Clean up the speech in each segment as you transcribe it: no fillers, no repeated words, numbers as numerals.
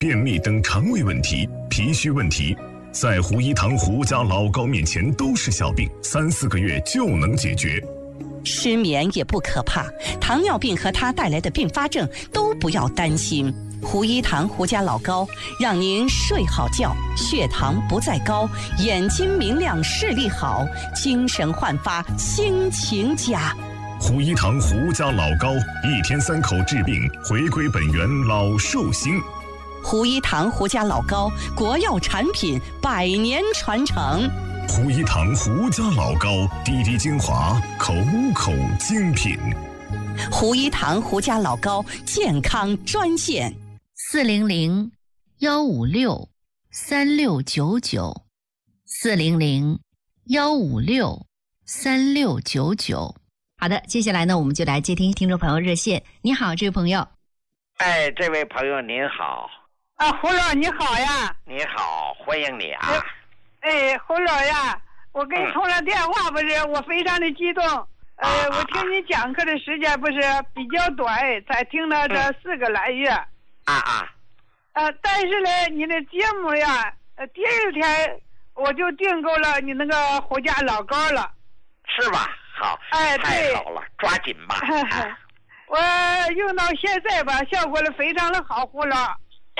便秘等肠胃问题、脾虚问题，在胡一堂胡家老高面前都是小病，3-4个月就能解决。 失眠也不可怕，糖尿病和它带来的并发症都不要担心。胡一堂胡家老高让您睡好觉，血糖不再高，眼睛明亮，视力好，精神焕发，心情佳。 胡一堂胡家老高，1天3口治病，回归本源，老寿星。 胡一堂胡家老高，国药产品，100年传承。 胡一堂胡家老高，滴滴精华，口口精品。 胡一堂胡家老高健康专线 400-156-3699，400-156-3699。好的，接下来呢，我们就来接听听众朋友热线。你好，这位朋友。 哎，这位朋友您好。 胡老你好呀。 你好，欢迎你啊。 胡老呀，我给你通了电话，不是，我非常的激动。我听你讲课的时间不是比较短，才听了这4个来月。但是呢，你的节目呀，第2天我就订购了你那个胡家老高了。 是吧？好。 对， 太好了，抓紧吧。 我用到现在吧，效果了非常的好，胡老。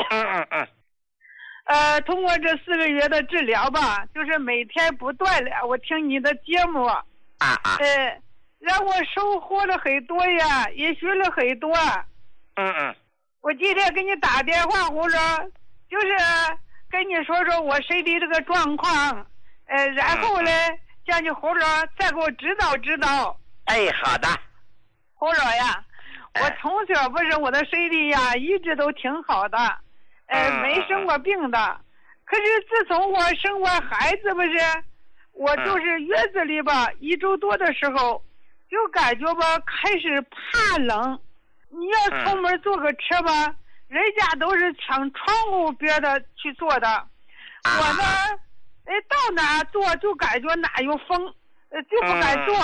通过这4个月的治疗吧，就是每天不断的我听你的节目，让我收获了很多呀，也学了很多。我今天给你打电话，胡老，就是跟你说说我身体这个状况，然后呢，叫你胡老再给我指导指导。 好的。 胡老呀，我从小不是我的身体呀，一直都挺好的。没生过病的，可是自从我生完孩子不是，我就是月子里吧，1周多的时候，就感觉吧开始怕冷。你要出门坐个车吧，人家都是抢窗户边的去坐的，我呢，到哪坐就感觉哪有风，就不敢坐。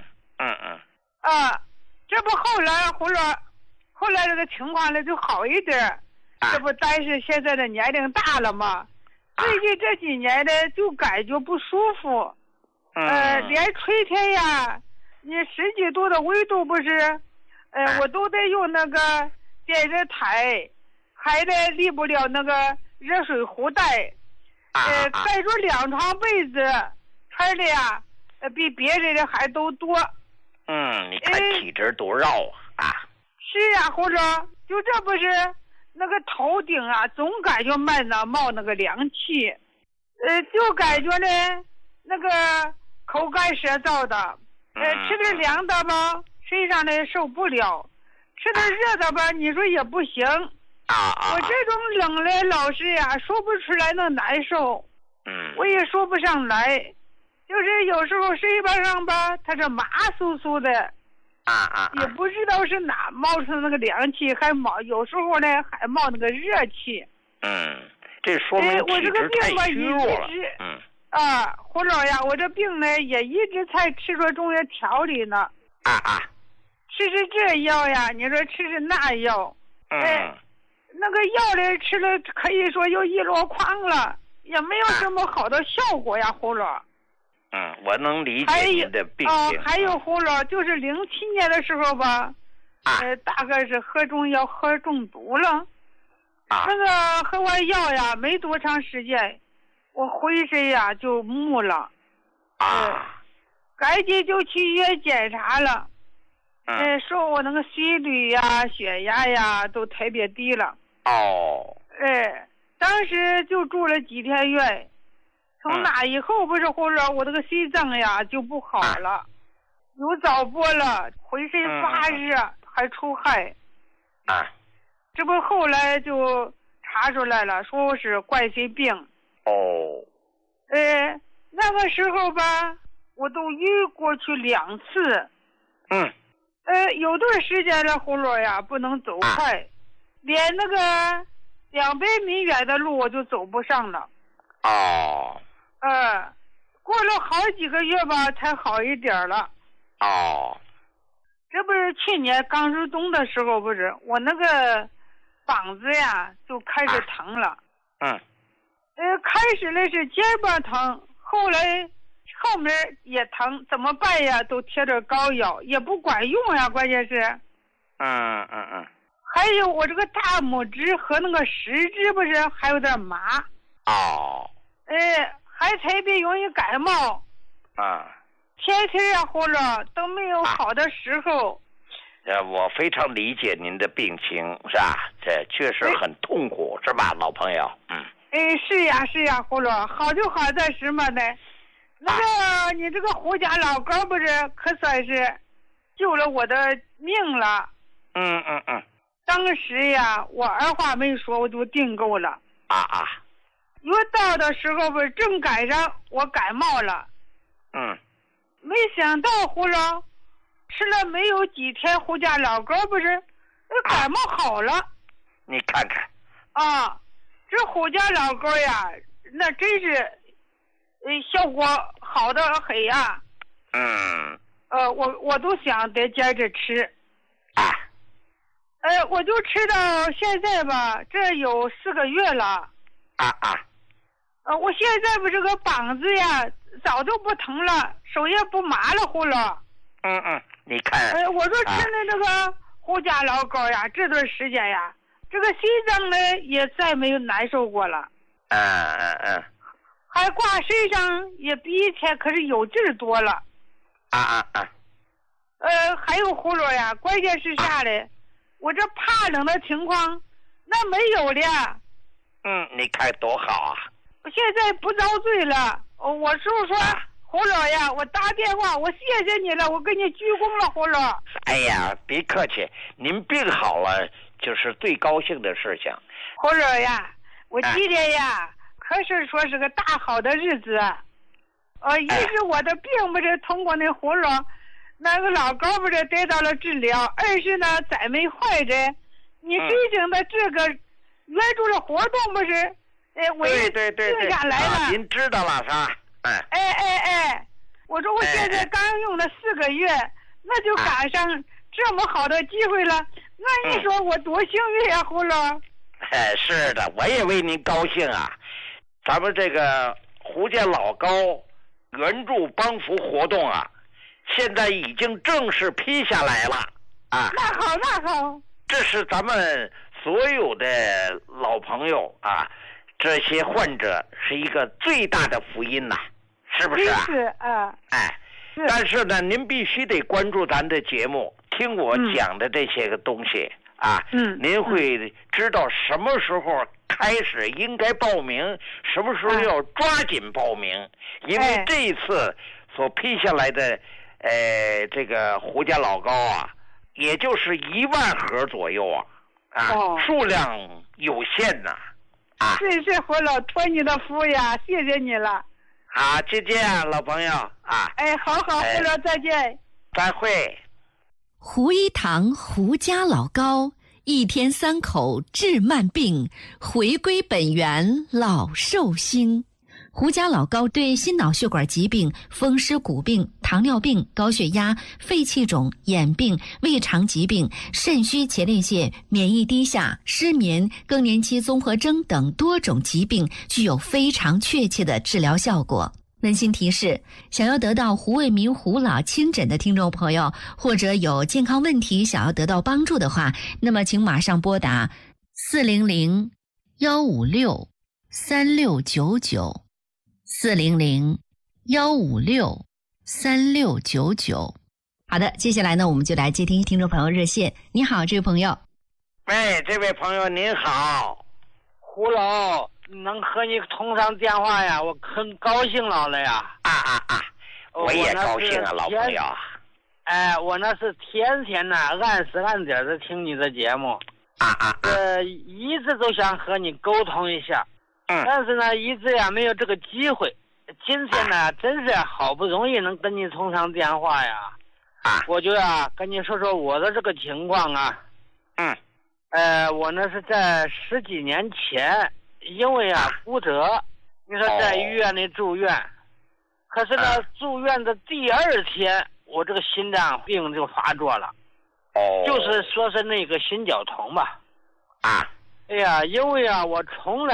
这不后来后来这个情况呢就好一点。这不但是现在的年龄大了嘛，最近这几年呢就感觉不舒服，连春天呀，你10几度的温度不是，我都得用那个电热毯，还得离不了那个热水壶带，盖住2床被子，穿的呀，比别人的还都多。 你看体质多绕啊。 是呀，胡总，就这不是。那个头顶啊，总感觉慢呢冒那个凉气，就感觉呢那个口干舌燥的，吃点凉的吧，身上呢受不了，吃点热的吧，你说也不行。我这种冷呢，老师呀说不出来那难受，我也说不上来，就是有时候身巴上吧，它是麻酥酥的。也不知道是哪冒出那个凉气，还有时候呢还冒那个热气。 这说明体质太虚弱了。 胡老呀，我这病呢也一直在吃着中药调理呢。吃这药呀，你说吃那药，那个药呢吃了可以说又一箩筐了，也没有什么好的效果呀，胡老。 我能理解您的病情。 还有胡老，就是07年的时候吧，大概是喝中药喝中毒了。那个喝完药呀，没多长时间，我浑身呀就木了。赶紧就去医院检查了。说我那个心率呀、血压呀都特别低了。当时就住了几天院。从那以后不是胡老，我这个心脏呀就不好了，有早搏了，浑身发热，还出汗。这不后来就查出来了，说我是冠心病。那个时候吧，我都晕过去2次。有段时间的胡老呀，不能走快，连那个200米远的路我就走不上了。过了好几个月吧，才好一点了。这不是去年刚入冬的时候，不是我那个膀子呀就开始疼了。开始的是肩膀疼，后来后面也疼，怎么办呀？都贴着膏药也不管用呀，关键是。还有我这个大拇指和那个食指不是还有点麻。还特别容易感冒。天天呀或者都没有好的时候。 我非常理解您的病情，是吧？这确实很痛苦，是吧，老朋友？ 是呀，胡罗，好就好在什么呢？那个你这个胡家老高不是可算是救了我的命了。当时呀，我二话没说，我就订购了。约到的时候不是正赶上我感冒了。没想到胡罗。吃了没有几天，胡家老高不是感冒好了。 你看看。 这胡家老高呀，那真是效果好的很呀。我都想得接着吃。我就吃到现在吧，这有4个月了。我现在不这个膀子呀早就不疼了，手也不麻了，胡了。 你看， 我说吃的这个胡家老高呀，这段时间呀，这个心脏呢也再没有难受过了。还挂身上也比以前可是有劲儿多了。还有胡罗呀，关键是啥嘞？我这怕冷的情况那没有了。 你看多好啊！ 我现在不遭罪了。我叔说。胡老呀，我打电话，我谢谢你了，我给你鞠躬了，胡老。 哎呀，别客气，您病好了就是最高兴的事情。 胡老呀，我今天呀，可是说是个大好的日子。一是我的病不是通过那胡老那个老高不是得到了治疗，二是呢咱们患者你申请的这个援助的活动不是我也定下来了。 您知道了是吧？ 我说我现在刚用了4个月，那就赶上这么好的机会了，那你说我多幸运呀，胡老。 是的，我也为您高兴啊。咱们这个胡家老高援助帮扶活动啊，现在已经正式批下来了。 那好。 这是咱们所有的老朋友啊，这些患者是一个最大的福音呐。是不是啊？ 是但是呢，您必须得关注咱的节目，听我讲的这些个东西您会知道什么时候开始应该报名，什么时候要抓紧报名，因为这一次所批下来的这个胡家老高啊，也就是1万盒左右数量有限呐。 是胡老，托你的福呀，谢谢你了。 好，再见，老朋友好，胡老，再见。 再会。 胡一堂胡家老高1天3口治慢病，回归本源老寿星。胡家老高对心脑血管疾病、风湿骨病、糖尿病、高血压、肺气肿、眼病、胃肠疾病、肾虚前列腺、免疫低下、失眠、更年期综合征等多种疾病具有非常确切的治疗效果。温馨提示，想要得到胡卫民胡老亲诊的听众朋友，或者有健康问题想要得到帮助的话，那么请马上拨打400-156-3699 400-156-3699。好的，接下来呢，我们就来接听听众朋友热线。你好，这位朋友。 这位朋友您好。 胡老，能和你通上电话呀，我很高兴了呀。 我也高兴啊，老朋友。 我那是天天呢按时按点的听你的节目。一直都想和你沟通一下。但是呢，一直也没有这个机会。今天呢，真是好不容易能跟你通上电话呀。我就跟你说说我的这个情况啊。我呢是在10几年前，因为骨折，你说在医院里住院，可是呢住院的第2天，我这个心脏病就发作了。就是说是那个心绞痛吧。 哎呀，因为啊，我从来